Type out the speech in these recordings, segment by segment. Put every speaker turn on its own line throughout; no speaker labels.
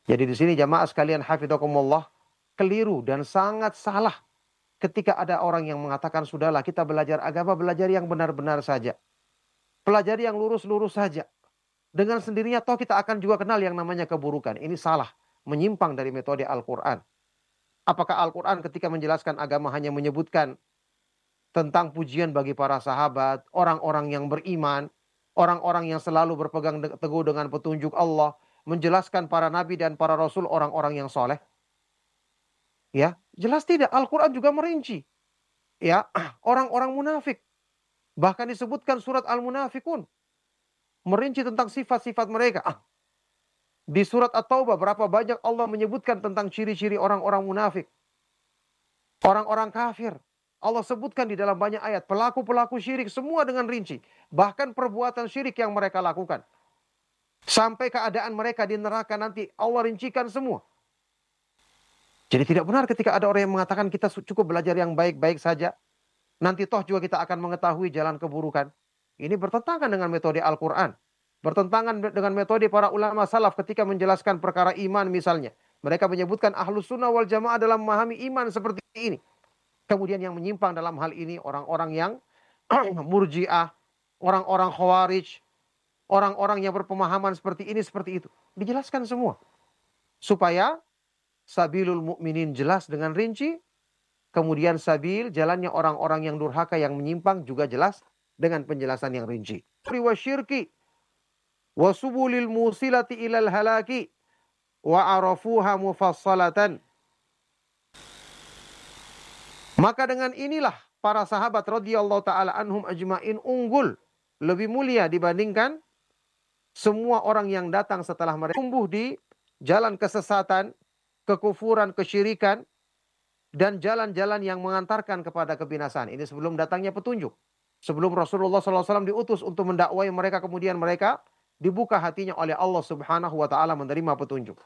Jadi di sini jamaah sekalian hafidhakumullah, keliru dan sangat salah ketika ada orang yang mengatakan sudahlah kita belajar agama, belajar yang benar-benar saja. Pelajari yang lurus-lurus saja. Dengan sendirinya toh kita akan juga kenal yang namanya keburukan. Ini salah, menyimpang dari metode Al-Quran. Apakah Al-Quran ketika menjelaskan agama hanya menyebutkan tentang pujian bagi para sahabat, orang-orang yang beriman, orang-orang yang selalu berpegang teguh dengan petunjuk Allah, menjelaskan para nabi dan para rasul orang-orang yang soleh? Ya, jelas tidak. Al-Quran juga merinci. Ya, orang-orang munafik. Bahkan disebutkan surat Al-Munafikun. Merinci tentang sifat-sifat mereka. Di surat At-Taubah berapa banyak Allah menyebutkan tentang ciri-ciri orang-orang munafik. Orang-orang kafir. Allah sebutkan di dalam banyak ayat. Pelaku-pelaku syirik semua dengan rinci. Bahkan perbuatan syirik yang mereka lakukan. Sampai keadaan mereka di neraka nanti Allah rincikan semua. Jadi tidak benar ketika ada orang yang mengatakan kita cukup belajar yang baik-baik saja. Nanti toh juga kita akan mengetahui jalan keburukan. Ini bertentangan dengan metode Al-Quran. Bertentangan dengan metode para ulama salaf ketika menjelaskan perkara iman misalnya. Mereka menyebutkan ahlus sunnah wal jamaah dalam memahami iman seperti ini. Kemudian yang menyimpang dalam hal ini orang-orang yang murji'ah, orang-orang khawarij, orang-orang yang berpemahaman seperti ini, seperti itu. Dijelaskan semua. Supaya sabilul mu'minin jelas dengan rinci. Kemudian sabil, jalannya orang-orang yang durhaka, yang menyimpang juga jelas dengan penjelasan yang rinci. Wa syirki wa subulil musilati ilal halaki wa arafuha mufassalatan. Maka dengan inilah para sahabat radhiyallahu taala anhum ajmain unggul, lebih mulia dibandingkan semua orang yang datang setelah mereka, tumbuh di jalan kesesatan, kekufuran, kesyirikan, dan jalan-jalan yang mengantarkan kepada kebinasaan. Ini sebelum datangnya petunjuk. Sebelum Rasulullah SAW diutus untuk mendakwai mereka, kemudian mereka dibuka hatinya oleh Allah Subhanahu wa taala menerima petunjuk.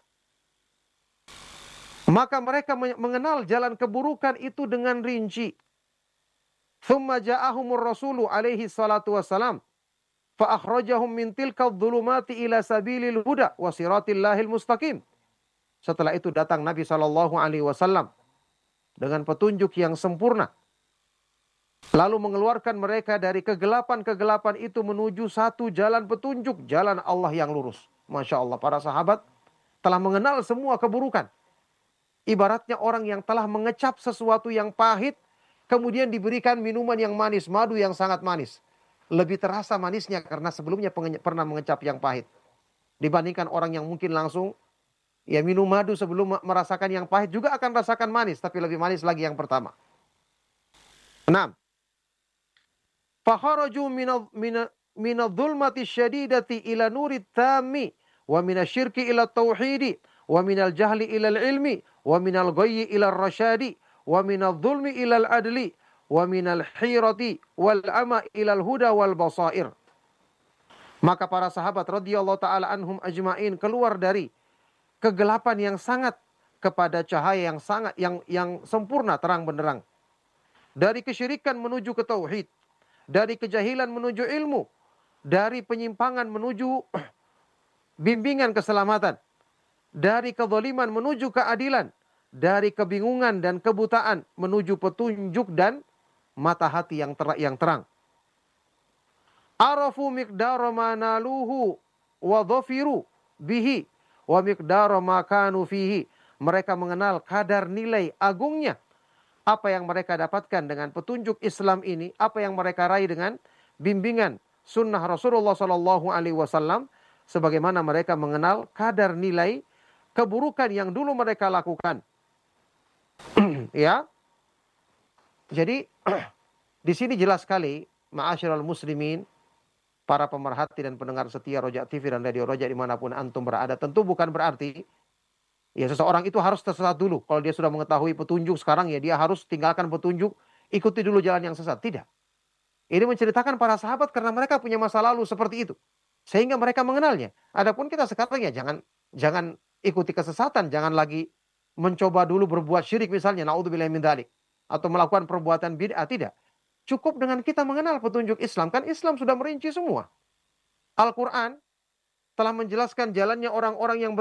Maka mereka mengenal jalan keburukan itu dengan rinci. Thumma ja'ahumur rasulu alaihi salatu wassalam fa akhrajahum min tilka dhulumati ila sabilil huda wa siratillahil mustaqim. Setelah itu datang Nabi SAW dengan petunjuk yang sempurna. Lalu mengeluarkan mereka dari kegelapan-kegelapan itu menuju satu jalan petunjuk, jalan Allah yang lurus. Masya Allah, para sahabat telah mengenal semua keburukan. Ibaratnya orang yang telah mengecap sesuatu yang pahit, kemudian diberikan minuman yang manis, madu yang sangat manis. Lebih terasa manisnya karena sebelumnya pernah mengecap yang pahit. Dibandingkan orang yang mungkin langsung ya minum madu sebelum merasakan yang pahit, juga akan rasakan manis, tapi lebih manis lagi yang pertama. 6. Fakharaju minadh-dhulmati syadidati ila nurit tammi wa minasyirki ila tauhidi wa minal jahli ila ilmi wa minal ghayyi ila rasyadi wa minadh-dhulmi ila adli wa minal hirati wal ama ila huda wal basair. Maka para sahabat radhiyallahu taala anhum ajmain keluar dari kegelapan yang sangat kepada cahaya yang sangat yang sempurna, terang benderang. Dari kesyirikan menuju ke tauhid, dari kejahilan menuju ilmu, dari penyimpangan menuju bimbingan keselamatan, dari kezaliman menuju keadilan, dari kebingungan dan kebutaan menuju petunjuk dan mata hati yang terang. Arafu miqdara ma naluhu wa dhafiru bihi wa miqdara ma kanu fihi. Mereka mengenal kadar nilai agungnya apa yang mereka dapatkan dengan petunjuk Islam ini, apa yang mereka raih dengan bimbingan sunnah Rasulullah SAW, sebagaimana mereka mengenal kadar nilai keburukan yang dulu mereka lakukan. Ya, jadi di sini jelas sekali, ma'asyiral muslimin, para pemerhati dan pendengar setia Roja TV dan Radio Roja dimanapun antum berada, tentu bukan berarti ya seseorang itu harus tersesat dulu. Kalau dia sudah mengetahui petunjuk sekarang, ya dia harus tinggalkan petunjuk, ikuti dulu jalan yang sesat. Tidak. Ini menceritakan para sahabat karena mereka punya masa lalu seperti itu, sehingga mereka mengenalnya. Adapun kita sekarang ya jangan ikuti kesesatan, jangan lagi mencoba dulu berbuat syirik misalnya, naudzubillahi min dzalik, atau melakukan perbuatan bid'ah. Tidak. Cukup dengan kita mengenal petunjuk Islam, kan Islam sudah merinci semua. Al-Quran telah menjelaskan jalannya orang-orang yang